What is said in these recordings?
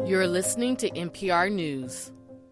You're listening to NPR News.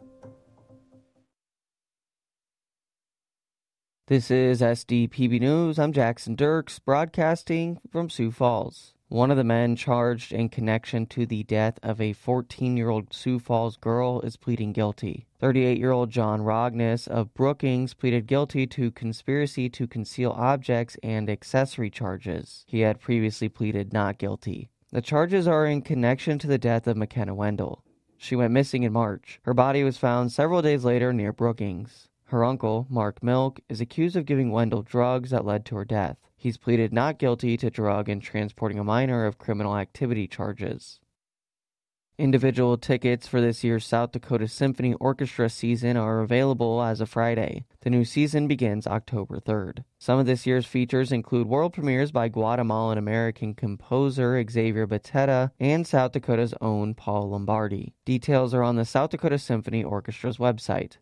This is SDPB News. I'm Jackson Dirks, broadcasting from Sioux Falls. One of the men charged in connection to the death of a 14-year-old Sioux Falls girl is pleading guilty. 38-year-old John Rogness of Brookings pleaded guilty to conspiracy to conceal objects and accessory charges. He had previously pleaded not guilty. The charges are in connection to the death of McKenna Wendell. She went missing in March. Her body was found several days later near Brookings. Her uncle, Mark Milk, is accused of giving Wendell drugs that led to her death. He's pleaded not guilty to drug and transporting a minor of criminal activity charges. Individual tickets for this year's South Dakota Symphony Orchestra season are available as of Friday. The new season begins October 3rd. Some of this year's features include world premieres by Guatemalan-American composer Xavier Beteta and South Dakota's own Paul Lombardi. Details are on the South Dakota Symphony Orchestra's website.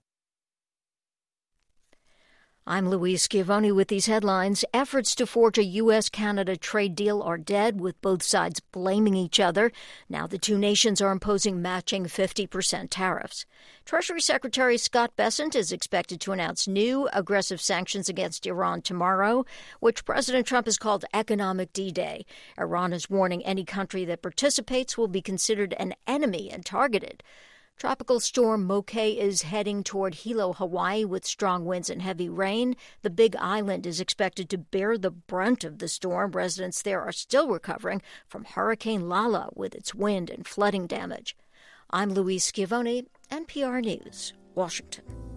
I'm Louise Schiavone with these headlines. Efforts to forge a U.S.-Canada trade deal are dead, with both sides blaming each other. Now the two nations are imposing matching 50% tariffs. Treasury Secretary Scott Bessent is expected to announce new aggressive sanctions against Iran tomorrow, which President Trump has called Economic D-Day. Iran is warning any country that participates will be considered an enemy and targeted. Tropical storm Moke is heading toward Hilo, Hawaii, with strong winds and heavy rain. The Big Island is expected to bear the brunt of the storm. Residents there are still recovering from Hurricane Lala with its wind and flooding damage. I'm Louise Schiavone, NPR News, Washington.